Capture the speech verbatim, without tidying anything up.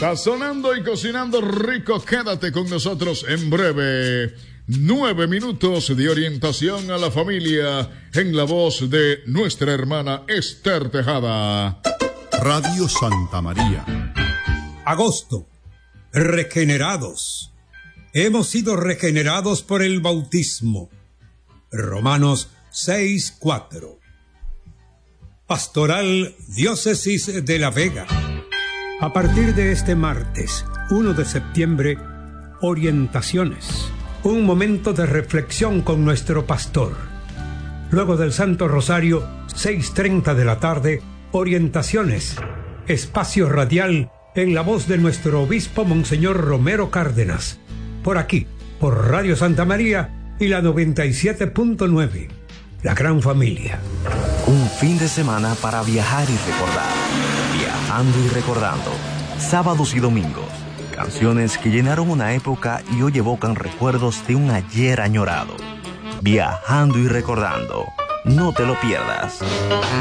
Sazonando y cocinando rico, quédate con nosotros en breve. Nueve minutos de orientación a la familia en la voz de nuestra hermana Esther Tejada. Radio Santa María. Agosto. Regenerados. Hemos sido regenerados por el bautismo. Romanos seis cuatro. Pastoral Diócesis de La Vega. A partir de este martes, primero de septiembre, orientaciones. Un momento de reflexión con nuestro pastor. Luego del Santo Rosario, seis treinta de la tarde, orientaciones. Espacio radial en la voz de nuestro obispo Monseñor Romero Cárdenas. Por aquí, por Radio Santa María y la noventa y siete punto nueve. La gran familia. Un fin de semana para viajar y recordar. Viajando y recordando. Sábados y domingos. Canciones que llenaron una época y hoy evocan recuerdos de un ayer añorado. Viajando y recordando. No te lo pierdas.